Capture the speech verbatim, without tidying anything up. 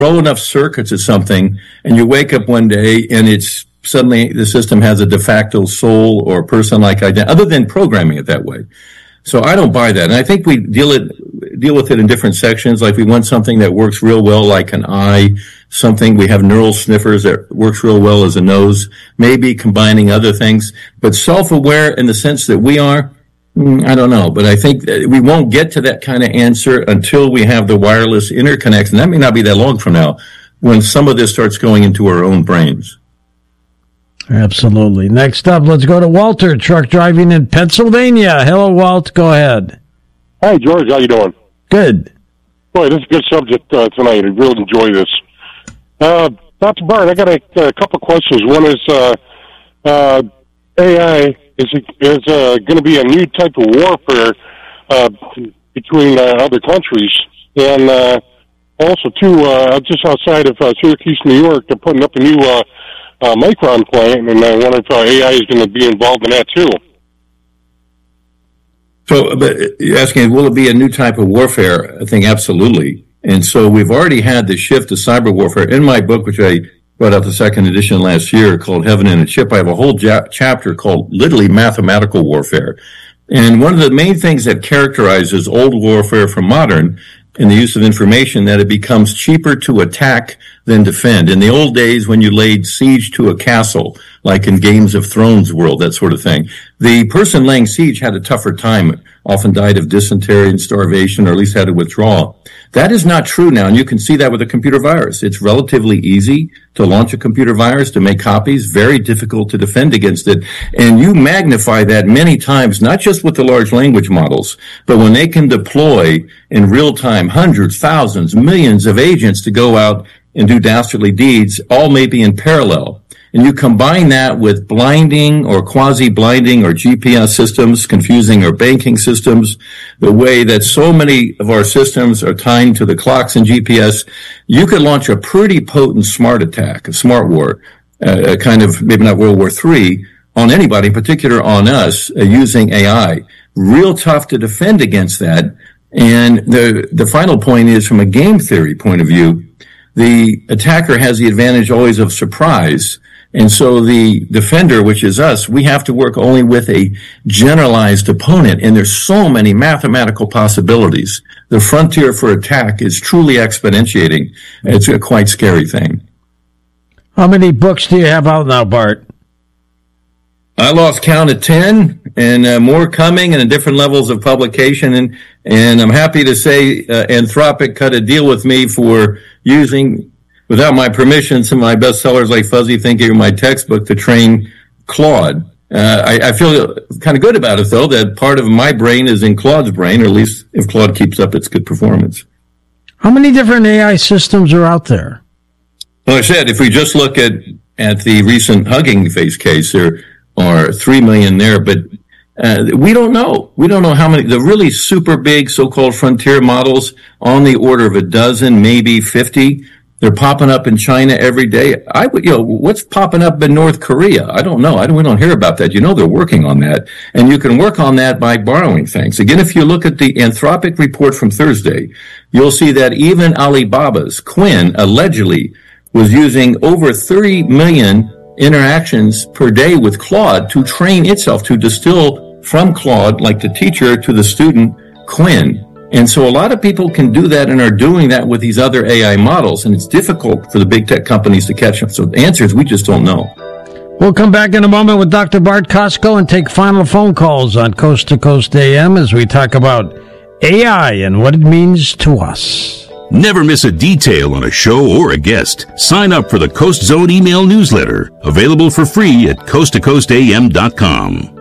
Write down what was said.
throw enough circuits at something, and you wake up one day and it's suddenly the system has a de facto soul or person-like identity, other than programming it that way. So I don't buy that. And I think we deal it, deal with it in different sections. Like we want something that works real well, like an eye, something we have neural sniffers that works real well as a nose, maybe combining other things, but self-aware in the sense that we are, I don't know, but I think that we won't get to that kind of answer until we have the wireless interconnects, and that may not be that long from now, when some of this starts going into our own brains. Absolutely. Next up, let's go to Walter, truck driving in Pennsylvania. Hello, Walt. Go ahead. Hi, George. How you doing? Good. Boy, this is a good subject uh, tonight. I really enjoy this. Uh, Doctor Bart, I got a, a couple of questions. One is uh, uh, A I is is uh, going to be a new type of warfare uh, between uh, other countries, and uh, also too, uh, just outside of uh, Syracuse, New York, they're putting up a new uh, uh, Micron plant, and I wonder if uh, A I is going to be involved in that too. So, but you're asking, will it be a new type of warfare? I think absolutely. And so we've already had the shift to cyber warfare. In my book, which I brought out the second edition last year, called Heaven in a Chip, I have a whole ja- chapter called literally mathematical warfare. And one of the main things that characterizes old warfare from modern in the use of information, that it becomes cheaper to attack than defend. In the old days, when you laid siege to a castle, like in Games of Thrones world, that sort of thing, the person laying siege had a tougher time, often died of dysentery and starvation, or at least had to withdraw. That is not true now, and you can see that with a computer virus. It's relatively easy to launch a computer virus, to make copies, very difficult to defend against it. And you magnify that many times, not just with the large language models, but when they can deploy in real time hundreds, thousands, millions of agents to go out and do dastardly deeds, all maybe in parallel. And you combine that with blinding or quasi-blinding or G P S systems, confusing our banking systems, the way that so many of our systems are tied to the clocks and G P S, you could launch a pretty potent smart attack, a smart war, uh, a kind of, maybe not World War Three, on anybody, in particular on us, uh, using A I. Real tough to defend against that. And the, the final point is, from a game theory point of view, the attacker has the advantage always of surprise. And so the defender, which is us, we have to work only with a generalized opponent. And there's so many mathematical possibilities. The frontier for attack is truly exponentiating. It's a quite scary thing. How many books do you have out now, Bart? I lost count at ten, and uh, more coming and different levels of publication. And, and I'm happy to say uh, Anthropic cut a deal with me for using, without my permission, some of my bestsellers like Fuzzy Thinking or my textbook to train Claude. Uh, I, I feel kind of good about it, though, that part of my brain is in Claude's brain, or at least if Claude keeps up its good performance. How many different A I systems are out there? Well, I said, if we just look at, at the recent Hugging Face case, there are three million there, but uh, we don't know. We don't know how many. The really super big so-called frontier models, on the order of a dozen, maybe fifty. They're popping up in China every day. I would, you know, what's popping up in North Korea? I don't know. I don't, we don't hear about that. You know, they're working on that. And you can work on that by borrowing things. Again, if you look at the Anthropic report from Thursday, you'll see that even Alibaba's Quinn allegedly was using over thirty million interactions per day with Claude to train itself, to distill from Claude, like the teacher to the student, Quinn. And so a lot of people can do that and are doing that with these other A I models, and it's difficult for the big tech companies to catch them. So the answer is we just don't know. We'll come back in a moment with Doctor Bart Costco and take final phone calls on Coast to Coast A M as we talk about A I and what it means to us. Never miss a detail on a show or a guest. Sign up for the Coast Zone email newsletter, available for free at coast to coast a m dot com.